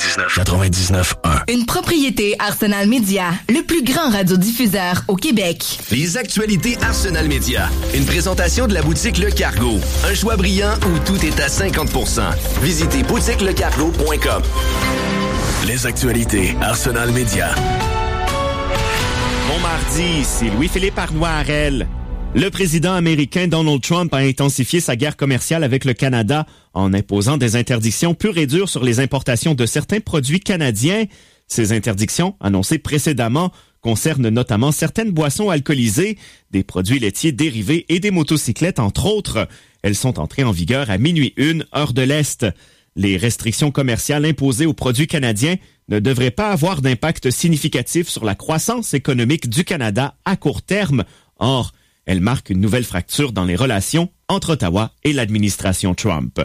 99.1. Une propriété Arsenal Média, le plus grand radiodiffuseur au Québec. Les actualités Arsenal Média. Une présentation de la boutique Le Cargo. Un choix brillant où tout est à 50%. Visitez boutiquelecargo.com. Les actualités Arsenal Média. Bon mardi, ici Louis-Philippe Arnois-Harel. Le président américain Donald Trump a intensifié sa guerre commerciale avec le Canada en imposant des interdictions pures et dures sur les importations de certains produits canadiens. Ces interdictions, annoncées précédemment, concernent notamment certaines boissons alcoolisées, des produits laitiers dérivés et des motocyclettes, entre autres. Elles sont entrées en vigueur à 00:01, heure de l'Est. Les restrictions commerciales imposées aux produits canadiens ne devraient pas avoir d'impact significatif sur la croissance économique du Canada à court terme. Or, elle marque une nouvelle fracture dans les relations entre Ottawa et l'administration Trump.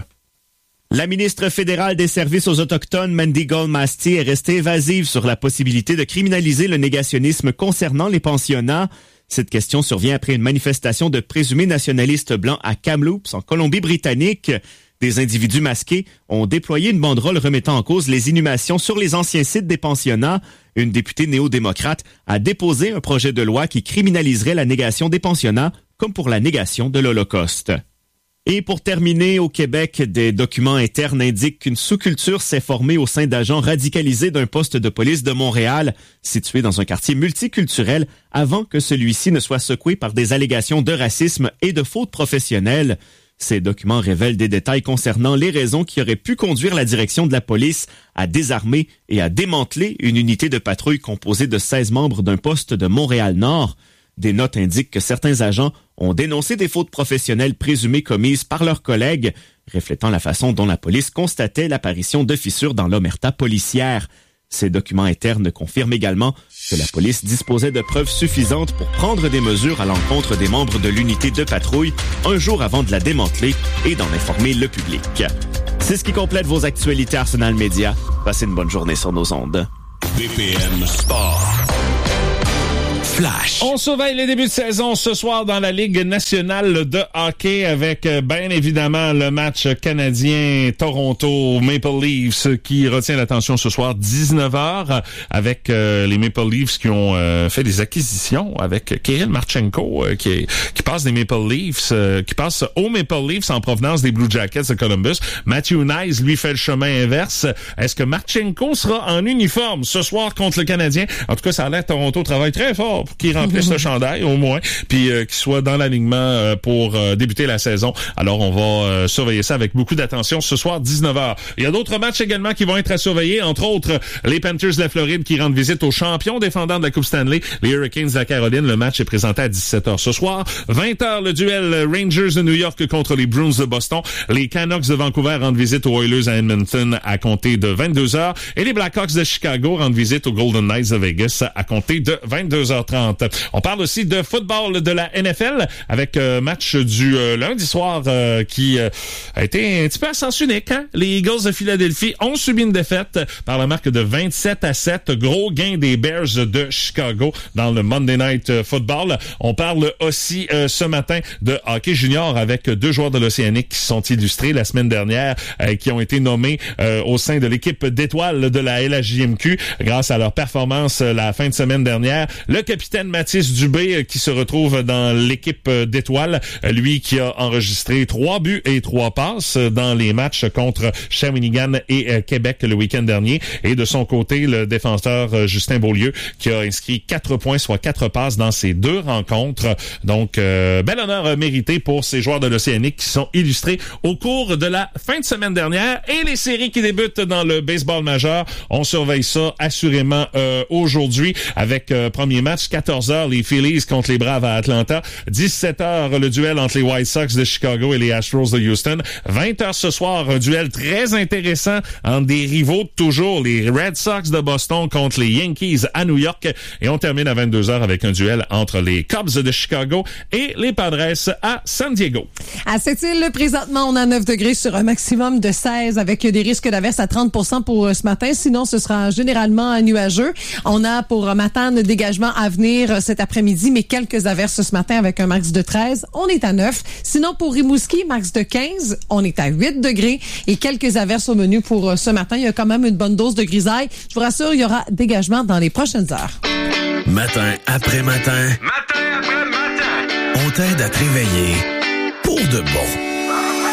La ministre fédérale des Services aux Autochtones, Mandy Goldsmasty, est restée évasive sur la possibilité de criminaliser le négationnisme concernant les pensionnats. Cette question survient après une manifestation de présumés nationalistes blancs à Kamloops, en Colombie-Britannique. Des individus masqués ont déployé une banderole remettant en cause les inhumations sur les anciens sites des pensionnats. Une députée néo-démocrate a déposé un projet de loi qui criminaliserait la négation des pensionnats, comme pour la négation de l'Holocauste. Et pour terminer, au Québec, des documents internes indiquent qu'une sous-culture s'est formée au sein d'agents radicalisés d'un poste de police de Montréal, situé dans un quartier multiculturel, avant que celui-ci ne soit secoué par des allégations de racisme et de fautes professionnelles. Ces documents révèlent des détails concernant les raisons qui auraient pu conduire la direction de la police à désarmer et à démanteler une unité de patrouille composée de 16 membres d'un poste de Montréal-Nord. Des notes indiquent que certains agents ont dénoncé des fautes professionnelles présumées commises par leurs collègues, reflétant la façon dont la police constatait l'apparition de fissures dans l'omerta policière. Ces documents internes confirment également que la police disposait de preuves suffisantes pour prendre des mesures à l'encontre des membres de l'unité de patrouille un jour avant de la démanteler et d'en informer le public. C'est ce qui complète vos actualités Arsenal Média. Passez une bonne journée sur nos ondes. BPM Sport. Flash. On surveille les débuts de saison ce soir dans la Ligue nationale de hockey avec bien évidemment le match canadien Toronto Maple Leafs qui retient l'attention ce soir 19h avec les Maple Leafs qui ont fait des acquisitions avec Kirill Marchenko qui passe des Maple Leafs qui passe aux Maple Leafs en provenance des Blue Jackets de Columbus. Matthew Knies lui fait le chemin inverse. Est-ce que Marchenko sera en uniforme ce soir contre le Canadien? En tout cas, ça a l'air Toronto travaille très fort pour qu'il remplisse le chandail au moins, puis qu'il soit dans l'alignement pour débuter la saison. Alors on va surveiller ça avec beaucoup d'attention ce soir 19h. Il y a d'autres matchs également qui vont être à surveiller, entre autres les Panthers de la Floride qui rendent visite aux champions défendants de la Coupe Stanley, les Hurricanes de la Caroline. Le match est présenté à 17h ce soir. 20h, le duel Rangers de New York contre les Bruins de Boston. Les Canucks de Vancouver rendent visite aux Oilers à Edmonton à compter de 22h. Et les Blackhawks de Chicago rendent visite aux Golden Knights de Vegas à compter de 22h30. On parle aussi de football de la NFL avec match du lundi soir qui a été un petit peu à sens unique. Hein? Les Eagles de Philadelphie ont subi une défaite par la marque de 27-7. Gros gain des Bears de Chicago dans le Monday Night Football. On parle aussi ce matin de hockey junior avec deux joueurs de l'Océanique qui sont illustrés la semaine dernière, qui ont été nommés au sein de l'équipe d'étoiles de la LHJMQ grâce à leur performance la fin de semaine dernière. Le capitaine Mathis Dubé qui se retrouve dans l'équipe d'étoiles, lui qui a enregistré 3 buts et 3 passes dans les matchs contre Shawinigan et Québec le week-end dernier. Et de son côté, le défenseur Justin Beaulieu qui a inscrit 4 points, soit 4 passes dans ces deux rencontres. Donc, bel honneur mérité pour ces joueurs de l'Océanique qui sont illustrés au cours de la fin de semaine dernière. Et les séries qui débutent dans le baseball majeur, on surveille ça assurément aujourd'hui avec premier match 14h, les Phillies contre les Braves à Atlanta. 17h, le duel entre les White Sox de Chicago et les Astros de Houston. 20h ce soir, un duel très intéressant entre des rivaux de toujours, les Red Sox de Boston contre les Yankees à New York. Et on termine à 22h avec un duel entre les Cubs de Chicago et les Padres à San Diego. À Sept-Îles, présentement, on a 9 degrés sur un maximum de 16 avec des risques d'averse à 30% pour ce matin. Sinon, ce sera généralement nuageux. On a pour Matane dégagement à venir venir cet après-midi, mais quelques averses ce matin avec un max de 13. On est à 9. Sinon, pour Rimouski, max de 15. On est à 8 degrés et quelques averses au menu pour ce matin. Il y a quand même une bonne dose de grisaille. Je vous rassure, il y aura dégagement dans les prochaines heures. Matin après matin. Matin après matin. On t'aide à te réveiller pour de bon.